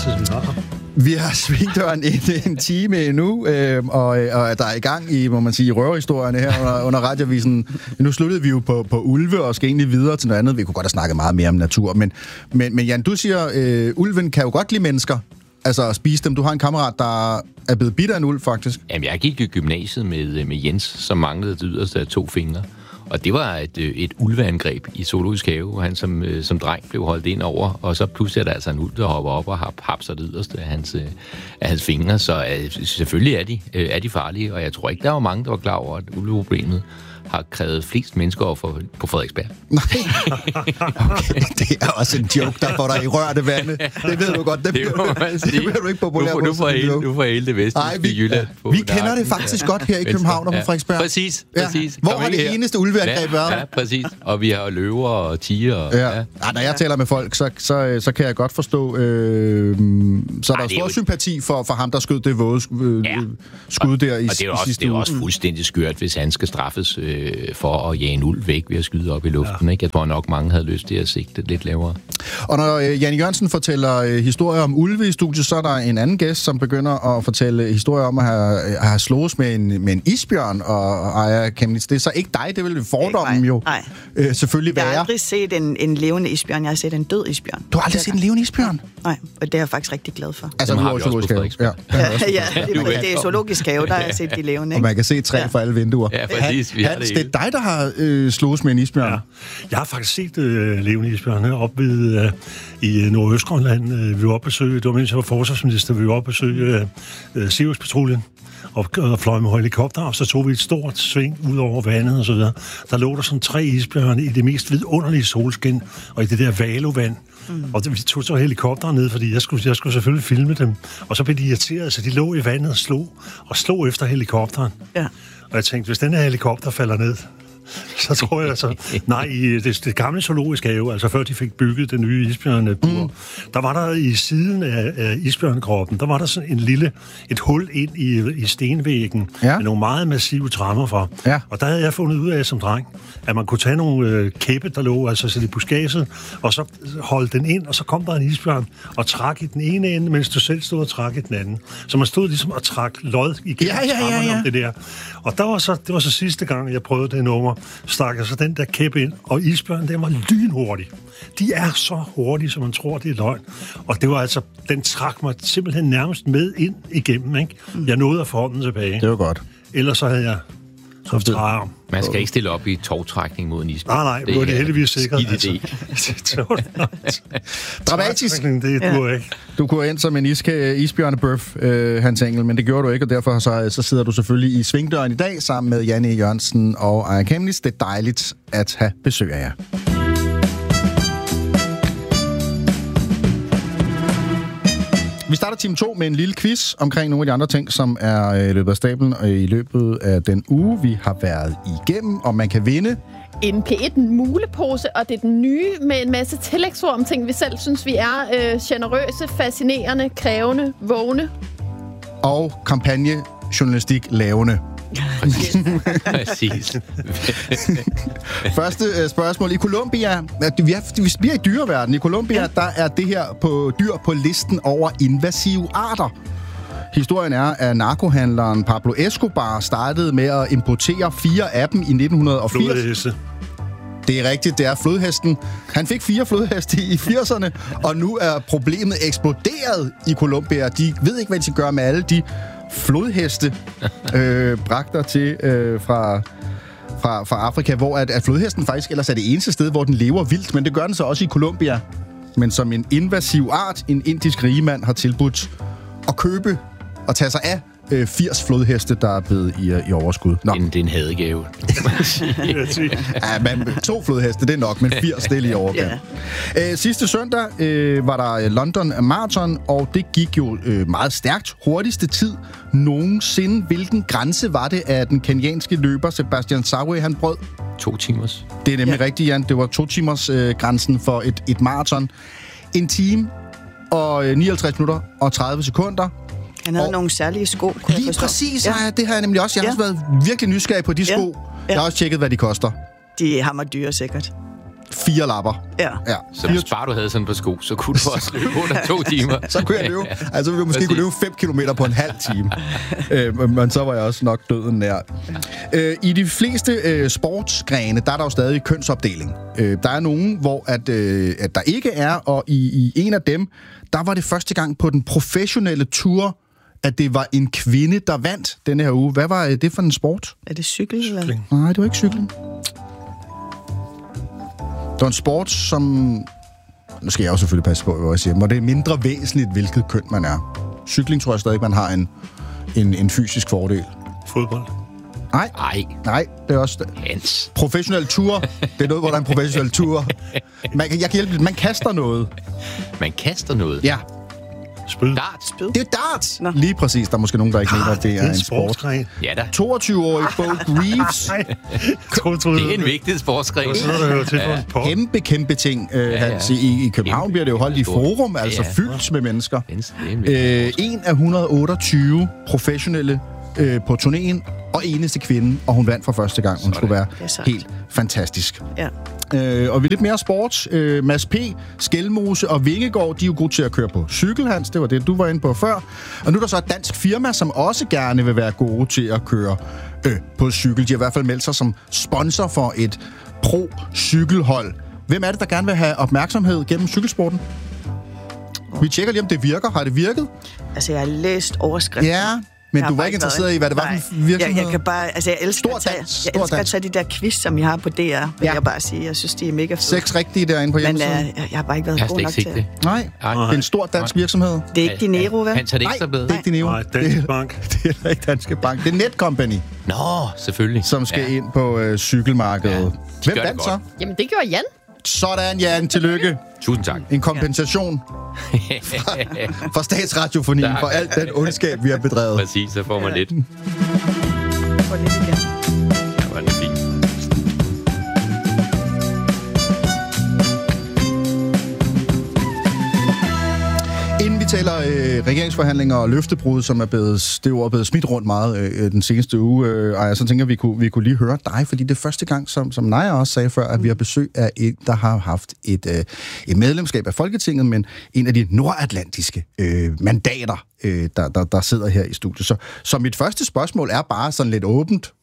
Vi har svingdøren en time endnu, og der er i gang i, må man sige, røverhistorierne her under Radioavisen. Nu sluttede vi jo på ulve og skal egentlig videre til noget andet. Vi kunne godt have snakket meget mere om natur, men Jan, du siger, ulven kan jo godt lide mennesker. Altså at spise dem. Du har en kammerat, der er blevet bidt af en ulv, faktisk. Jamen, jeg gik i gymnasiet med Jens, som manglede det yderste af 2 fingre. Og det var et ulveangreb i Zoologisk Have, hvor han som dreng blev holdt ind over, og så pludselig er der altså en ulv, der hopper op og har hapser det yderste af hans fingre. Så selvfølgelig er de farlige, og jeg tror ikke, der var mange, der var klar over, at ulveproblemet har krævet flest menneskeoffer på Frederiksberg. Nej. Okay, det er også en joke, der får dig i rørte vande. Det ved du godt. Det bliver du ikke populær på. Nu får hele det vestjyske Jylland på. Vi kender det faktisk godt her i København og på Frederiksberg. Præcis. Hvor har det eneste ulveangreb været? Ja, præcis. Og vi har løver og tiger. Når jeg taler med folk, så kan jeg godt forstå... så er der stor sympati for ham, der skød det våde skud der i sidste uge. Og det er jo også fuldstændig skørt, hvis han skal straffes for at jage en ulv væk ved at skyde op i luften. Ikke? Jeg tror nok, mange havde lyst til at sigte lidt lavere. Og når Jan Jørgensen fortæller historier om ulve i studiet, så er der en anden gæst, som begynder at fortælle historier om at have slået med en isbjørn og Aya Chemnitz. Det er så ikke dig, det vil fordommen jo selvfølgelig være. Jeg har aldrig set en levende isbjørn, jeg har set en død isbjørn. Du har aldrig set en levende isbjørn? Nej, og det er jeg faktisk rigtig glad for. Altså, har vi også på Frederiksberg. Det er Zoologisk Have, der har jeg set de levende. Og man kan se træ fra alle vinduer. Ja, præcis. Hans, det er dig, der har slået med en isbjørn. Ja. Jeg har faktisk set levende isbjørn heroppe i Nordøstgrønland. Vi var oppe besøge, det var mens jeg var forsvarsminister, vi var oppe besøge Sirius-patruljen og fløj med helikopter, og så tog vi et stort sving ud over vandet og så videre. Der lå der sådan 3 isbjørne i det mest vidunderlige solskin, og i det der Valovand. Og vi tog så helikopteren ned, fordi jeg skulle selvfølgelig filme dem. Og så blev de irriteret, så de lå i vandet og slog efter helikopteren. Ja. Og jeg tænkte, hvis den her helikopter falder ned, så tror jeg altså... Nej, i det gamle Zoologisk Have, altså før de fik bygget den nye isbjørnebur, der var der i siden af isbjørnekroppen, der var der sådan et hul ind i stenvæggen med nogle meget massive tremmer fra. Ja. Og der havde jeg fundet ud af som dreng, at man kunne tage nogle kæppe, der lå altså så i buskaget, og så holde den ind, og så kom der en isbjørn og trak i den ene ende, mens du selv stod og trak i den anden. Så man stod ligesom og trak lod igennem trammerne om det der. Og det var så sidste gang, jeg prøvede det nummer, stak jeg så den der kæppe ind, og isbjørnen, den var lynhurtig. De er så hurtige, som man tror, det er løgn. Og det var altså, den trak mig simpelthen nærmest med ind igennem, ikke? Jeg nåede at få hånden tilbage. Det var godt. Ellers så havde jeg træarm. Man skal ikke stille op i tovtrækning mod en isbjørn. Nej, det er det heldigvis sikkert. Dramatisk. Det duer ikke. Du kunne ind som en isbjørnebøf, Hans Engel, men det gjorde du ikke, og derfor så sidder du selvfølgelig i svingdøren i dag sammen med Jan E. Jørgensen og Aya Chemnitz. Det er dejligt at have besøg af jer. Vi starter time 2 med en lille quiz omkring nogle af de andre ting, som er i løbet af stablen og i løbet af den uge, vi har været igennem, og man kan vinde en P1-mulepose, og det er den nye med en masse tillægsord om ting, vi selv synes, vi er generøse, fascinerende, krævende, vågne. Og kampagnejournalistik lavende. Præcis. Første spørgsmål. I Colombia, vi bliver i dyreverdenen. I Colombia, der er det her dyr på listen over invasive arter. Historien er, at narkohandleren Pablo Escobar startede med at importere 4 af dem i 1980. Flodheste. Det er rigtigt, det er flodhesten. Han fik 4 flodheste i 80'erne, og nu er problemet eksploderet i Colombia. De ved ikke, hvad de skal gøre med alle de flodheste bragter til fra Afrika, hvor at flodhesten faktisk ellers er det eneste sted, hvor den lever vildt, men det gør den så også i Colombia. Men som en invasiv art, en indisk rigemand har tilbudt at købe og tage sig af 80 flodheste, der er blevet i overskud. Det er en hadegave. Ja, men 2 flodheste, det er nok, men 80, det er lige overgang. Sidste søndag var der London Marathon, og det gik jo meget stærkt. Hurtigste tid nogensinde. Hvilken grænse var det, at den kenyanske løber Sebastian Sawe, han brød? 2 timers. Det er nemlig rigtigt, Jan. Det var 2 timers grænsen for et marathon. 1 time og 59 minutter og 30 sekunder. Han havde nogle særlige sko. Lige præcis, det har jeg nemlig også. Jeg har også været virkelig nysgerrig på de sko. Jeg har også tjekket, hvad de koster. De er hammerdyre sikkert. 4 lapper. Ja. Så hvis bare du havde sådan på sko, så kunne du også løbe under 2 timer. Så kunne jeg løbe. Altså, vi måske kunne løbe 5 kilometer på en halv time. Men så var jeg også nok døden nær. I de fleste sportsgrene, der er der jo stadig kønsopdeling. Der er nogen, hvor at der ikke er, og i en af dem, der var det første gang på den professionelle tour, at det var en kvinde, der vandt denne her uge. Hvad var det for en sport? Er det cykel? Eller? Nej, det var ikke cykling. Det var en sport, som... Nu skal jeg også selvfølgelig passe på, hvad jeg siger. Men det er mindre væsentligt, hvilket køn man er. Cykling tror jeg stadig, man har en fysisk fordel. Fodbold? Nej, det er også... Hans. Professionel tour. Det er noget, hvor der er en professionel tour. Jeg kan hjælpe lidt. Man kaster noget. Man kaster noget? Ja. Spil? Darts? Det er darts. Nå. Lige præcis. Der er måske nogen, der ikke mener, at det er en sport. Ja da. 22-årig Bo Greaves. Det er en vigtig sportsgren. Kæmpe ting. I København bliver det jo holdt i forum, altså fyldt med mennesker. En af 128 professionelle på turnéen, og eneste kvinde, og hun vandt for første gang. Hun skulle være helt fantastisk. Ja. Og vi lidt mere sport. Mads P., Skelmose og Vingegaard, de er jo gode til at køre på cykel, Hans. Det var det, du var inde på før. Og nu er der så et dansk firma, som også gerne vil være gode til at køre på cykel. De har i hvert fald meldt sig som sponsor for et pro-cykelhold. Hvem er det, der gerne vil have opmærksomhed gennem cykelsporten? Vi tjekker lige, om det virker. Har det virket? Altså, jeg har læst overskriften. Ja, men du var ikke interesseret i, hvad det var for en virksomhed? Jeg kan bare... Altså, jeg elsker at tage de der quiz, som I har på DR, vil jeg bare sige. Jeg synes, de er mega fede. 6 rigtige derinde på hjemmesiden. Men jeg har bare ikke været god nok til det. Nej, det er en stor dansk virksomhed. Det er ikke Dinero, vel? Han tager det ekstra bedre. Det er ikke Dinero. Nej, Danske Bank. Det er ikke Danske Bank. Det er Netcompany. Nå, selvfølgelig. Som skal ind på cykelmarkedet. Hvem vandt så? Jamen, det gjorde Jan. Sådan, Jan. Tillykke. Tusind tak. En kompensation fra Statsradiofonien for alt den ondskab, vi har bedrevet. Præcis, så får man lidt. For lidt igen. Det var det fint. Inden vi taler regeringsforhandlinger og løftebrud, som er blevet smidt rundt meget den seneste uge, så tænker vi kunne lige høre dig, fordi det er første gang, som Naja også sagde før, at vi har besøg af en, der har haft et medlemskab af Folketinget, men en af de nordatlantiske mandater, der sidder her i studiet. Så mit første spørgsmål er bare sådan lidt åbent.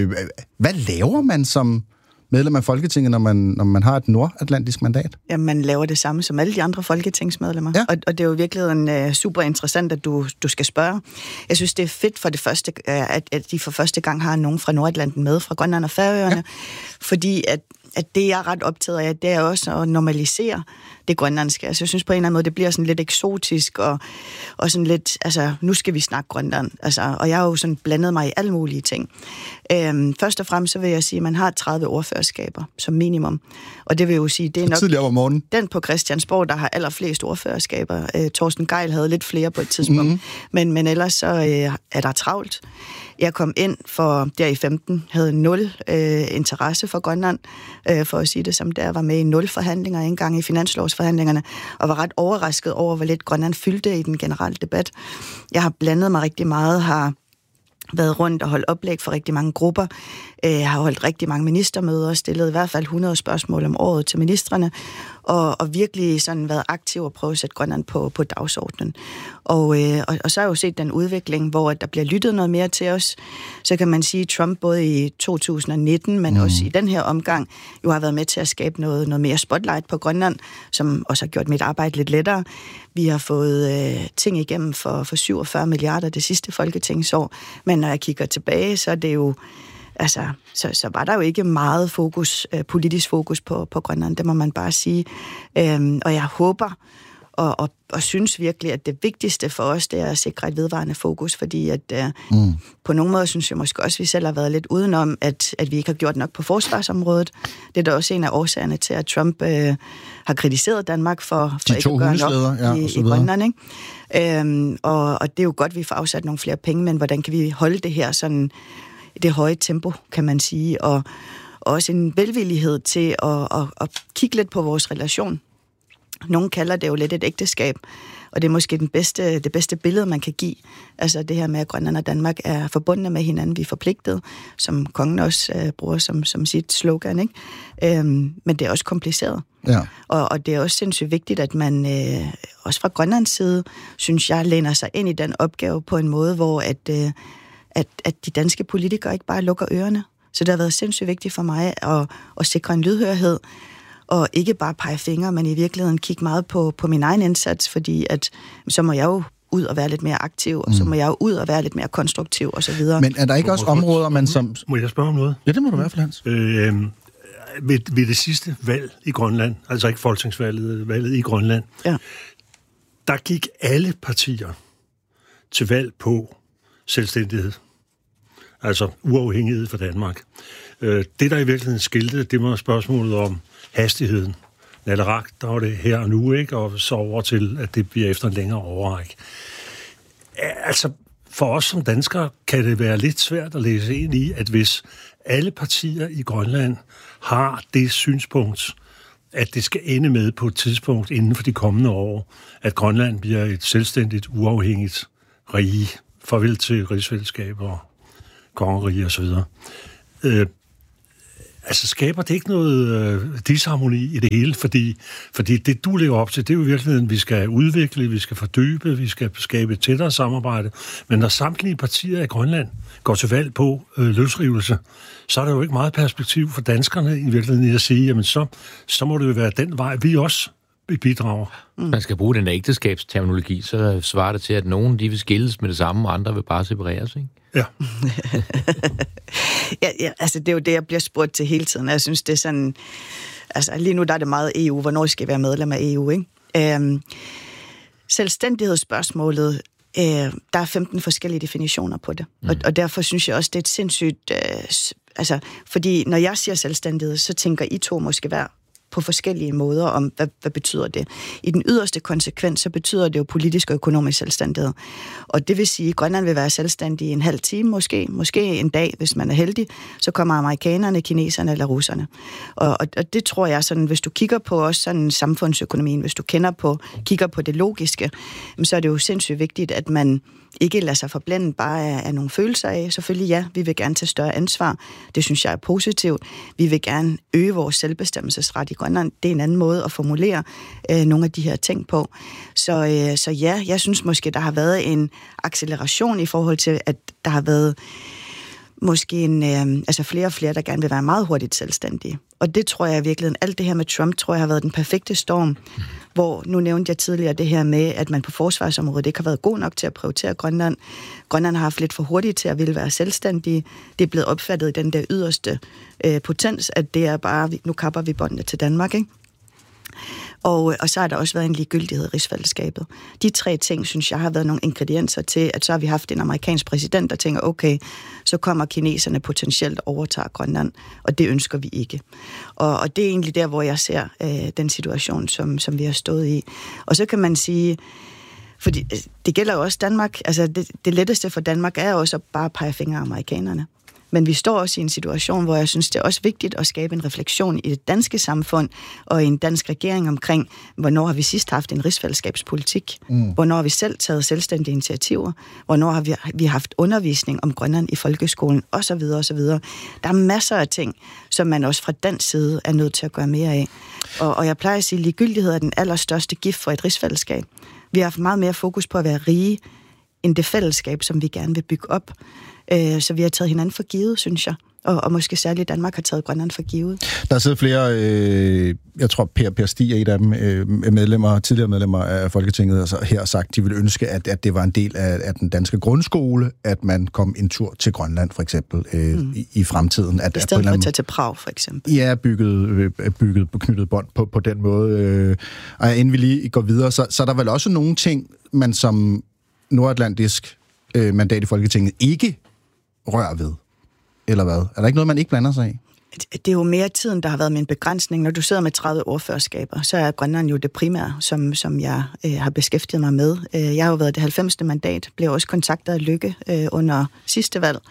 Hvad laver man som medlem af Folketinget, når man har et nordatlantisk mandat? Jamen, man laver det samme som alle de andre folketingsmedlemmer. Ja. Og det er jo virkelig super interessant, at du skal spørge. Jeg synes, det er fedt for det første, at de for første gang har nogen fra Nordatlanten med, fra Grønland og Færøerne, fordi at det, jeg er ret optaget af, det er også at normalisere det grønlandske. Altså, jeg synes på en eller anden måde, det bliver sådan lidt eksotisk, og sådan lidt, altså, nu skal vi snakke Grønland. Altså, og jeg har jo sådan blandet mig i alle mulige ting. Først og fremmest så vil jeg sige, at man har 30 ordførerskaber som minimum. Og det vil jo sige, det er nok tidligere om morgenen. Den på Christiansborg, der har allerflest ordførerskaber. Torsten Gejl havde lidt flere på et tidspunkt. Men ellers så er der travlt. Jeg kom ind for der i 15, havde 0 interesse for Grønland, for at sige det som der, var med i 0 forhandlinger engang i finanslovsforhandlingerne, og var ret overrasket over, hvor lidt Grønland fyldte i den generelle debat. Jeg har blandet mig rigtig meget, har været rundt og holdt oplæg for rigtig mange grupper. Jeg har holdt rigtig mange ministermøder, stillet i hvert fald 100 spørgsmål om året til ministrene, og virkelig sådan været aktiv og prøve at sætte Grønland på dagsordenen. Og så har jeg jo set den udvikling, hvor der bliver lyttet noget mere til os. Så kan man sige, at Trump både i 2019, men også i den her omgang, jo har været med til at skabe noget mere spotlight på Grønland, som også har gjort mit arbejde lidt lettere. Vi har fået ting igennem for 47 milliarder det sidste folketingsår, men når jeg kigger tilbage, så er det jo altså, så var der jo ikke meget politisk fokus på Grønland, det må man bare sige. Og jeg håber og synes virkelig, at det vigtigste for os, det er at sikre et vedvarende fokus, fordi at på nogle måder synes jeg måske også, at vi selv har været lidt udenom, at vi ikke har gjort nok på forsvarsområdet. Det er da også en af årsagerne til, at Trump har kritiseret Danmark for ikke at gøre nok i Grønland, ikke? Og det er jo godt, at vi får afsat nogle flere penge, men hvordan kan vi holde det her sådan det høje tempo, kan man sige, og også en velvillighed til at kigge lidt på vores relation Nogen kalder det jo lidt et ægteskab, og det er måske det bedste billede, man kan give. Altså det her med, at Grønland og Danmark er forbundne med hinanden, vi er forpligtet, som kongen også bruger som sit slogan, ikke? Men det er også kompliceret. Ja. Og det er også sindssygt vigtigt, at man også fra Grønlands side, synes jeg, læner sig ind i den opgave på en måde, hvor at de danske politikere ikke bare lukker ørerne. Så det har været sindssygt vigtigt for mig at sikre en lydhørhed, og ikke bare pege fingre, men i virkeligheden kigge meget på min egen indsats, fordi at så må jeg jo ud og være lidt mere aktiv, og så må jeg jo ud og være lidt mere konstruktiv, og så videre. Men er der ikke også områder, man som... Må jeg spørge om noget? Ja, det må du i hvert fald, Hans. Ved det sidste valg i Grønland, altså ikke folketingsvalget, valget i Grønland, ja. Der gik alle partier til valg på selvstændighed. Altså uafhængighed for Danmark. Det, der i virkeligheden skilte, det var spørgsmålet om hastigheden. Naleraq, der var det her og nu, ikke? Og så over til, at det bliver efter en længere overræk. Altså, for os som danskere kan det være lidt svært at læse ind i, at hvis alle partier i Grønland har det synspunkt, at det skal ende med på et tidspunkt inden for de kommende år, at Grønland bliver et selvstændigt, uafhængigt rige, farvel til rigsfællesskab og kongerige osv. Altså skaber det ikke noget disharmoni i det hele, fordi det, du lever op til, det er jo i virkeligheden, vi skal udvikle, vi skal fordybe, vi skal skabe et tættere samarbejde. Men når samtlige partier i Grønland går til valg på løsrivelse, så er der jo ikke meget perspektiv for danskerne i virkeligheden i at sige, jamen så må det jo være den vej, vi også bidrager. Man skal bruge den ægteskabsterminologi, så svarer det til, at nogen de vil skilles med det samme, og andre vil bare separeres, ikke? Ja. Ja, altså det er jo det, jeg bliver spurgt til hele tiden. Jeg synes, det er sådan... Altså lige nu der er det meget EU. Hvornår skal vi være medlem af EU, ikke? Selvstændighedsspørgsmålet, der er 15 forskellige definitioner på det. Og derfor synes jeg også, det er et sindssygt... altså, fordi når jeg siger selvstændighed, så tænker I to måske hver på forskellige måder om, hvad betyder det. I den yderste konsekvens, så betyder det jo politisk og økonomisk selvstændighed. Og det vil sige, at Grønland vil være selvstændig i en halv time måske en dag, hvis man er heldig, så kommer amerikanerne, kineserne eller russerne. Og det tror jeg sådan, hvis du kigger på også sådan samfundsøkonomien, hvis du kigger på det logiske, så er det jo sindssygt vigtigt, at man ikke lader sig forblænde bare af nogle følelser af. Selvfølgelig ja, vi vil gerne tage større ansvar. Det synes jeg er positivt. Vi vil gerne øge vores selvbestemmelsesret i Grønland. Det er en anden måde at formulere nogle af de her ting på. Så ja, jeg synes måske, der har været en acceleration i forhold til, at der har været måske flere og flere, der gerne vil være meget hurtigt selvstændige. Og det tror jeg i virkeligheden, alt det her med Trump, tror jeg har været den perfekte storm, hvor nu nævnte jeg tidligere det her med, at man på forsvarsområdet ikke har været god nok til at prioritere Grønland. Grønland har haft lidt for hurtigt til at ville være selvstændige. Det er blevet opfattet i den der yderste potens, at det er bare, nu kapper vi båndene til Danmark, ikke? Og så har der også været en ligegyldighed i rigsfællesskabet. De 3 ting, synes jeg, har været nogle ingredienser til, at så har vi haft en amerikansk præsident, der tænker, okay, så kommer kineserne potentielt overtager Grønland, og det ønsker vi ikke. Og det er egentlig der, hvor jeg ser den situation, som vi har stået i. Og så kan man sige, fordi det gælder jo også Danmark, altså det letteste for Danmark er også at bare pege fingre af amerikanerne. Men vi står også i en situation, hvor jeg synes, det er også vigtigt at skabe en refleksion i det danske samfund og i en dansk regering omkring, hvornår har vi sidst haft en rigsfællesskabspolitik? Hvornår har vi selv taget selvstændige initiativer? Hvornår har vi haft undervisning om Grønland i folkeskolen? Og så videre, og så videre. Der er masser af ting, som man også fra dansk side er nødt til at gøre mere af. Og jeg plejer at sige, at ligegyldighed er den allerstørste gift for et rigsfællesskab. Vi har haft meget mere fokus på at være rige, end det fællesskab, som vi gerne vil bygge op. Så vi har taget hinanden for givet, synes jeg. Og måske særligt Danmark har taget Grønland for givet. Der sidder flere, jeg tror Per Stig er et af dem, tidligere medlemmer af Folketinget, altså her sagt, de ville ønske, at det var en del af den danske grundskole, at man kom en tur til Grønland, for eksempel, i fremtiden. I stedet for at tage til Prag, for eksempel. Ja, bygget på knyttet bånd på den måde. Og inden vi lige går videre, så er der vel også nogle ting, man som nordatlantisk mandat i Folketinget ikke rører ved, eller hvad? Er der ikke noget, man ikke blander sig i? Det er jo mere tiden, der har været med en begrænsning. Når du sidder med 30 ordførerskaber, så er Grønland jo det primære, som jeg har beskæftiget mig med. Jeg har jo været det 90. mandat, blev også kontaktet af Lykke under sidste valg,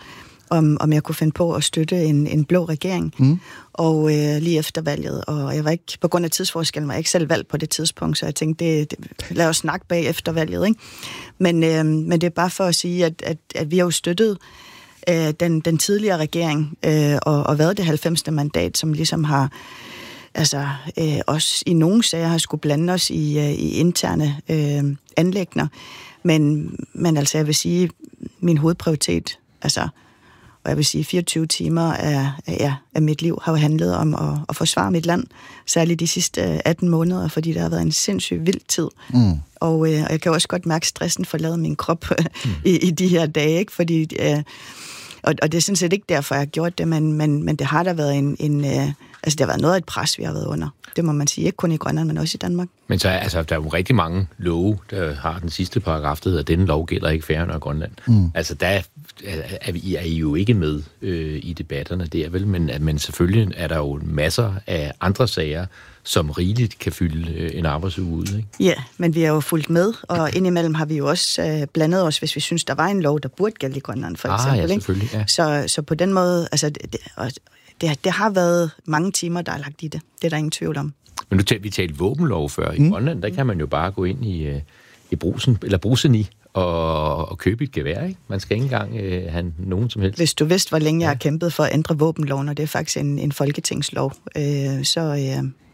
om jeg kunne finde på at støtte en blå regering. Og lige efter valget, og jeg var ikke, på grund af tidsforskellen, var jeg ikke selv valgt på det tidspunkt, så jeg tænkte, lad os snakke bag efter valget, ikke? Men det er bare for at sige, at vi har jo støttet den tidligere regering, og været det 90. mandat, som ligesom har også i nogle sager har skulle blande os i interne anliggender. Men altså, jeg vil sige, min hovedprioritet, og jeg vil sige, 24 timer af mit liv har jo handlet om at forsvare mit land, særligt de sidste 18 måneder, fordi der har været en sindssygt vild tid. Og jeg kan også godt mærke, stressen forlader min krop i de her dage, ikke? Fordi, og det er sådan set ikke derfor, jeg har gjort det, men det har da været det har været noget af et pres, vi har været under. Det må man sige, ikke kun i Grønland, men også i Danmark. Men så der er jo rigtig mange love, der har den sidste paragraf, der hedder, denne lov gælder ikke Færøerne og Grønland. Altså, der er I jo ikke med i debatterne der, vel? Men selvfølgelig er der jo masser af andre sager, som rigeligt kan fylde en arbejdsuge ud, ikke? Ja, men vi er jo fulgt med, og indimellem har vi jo også blandet os, hvis vi synes, der var en lov, der burde gælde i Grønland, for eksempel. Ja, selvfølgelig, ja. Så på den måde, det har været mange timer, der er lagt i det. Det er der ingen tvivl om. Men vi talte våbenlov før. I Grønland, der kan man jo bare gå ind i Brugsen, eller Bruseni, og købe et gevær, ikke? Man skal ikke engang have nogen som helst. Hvis du vidste, hvor længe jeg har kæmpet for at ændre våbenloven, og det er faktisk en folketingslov, så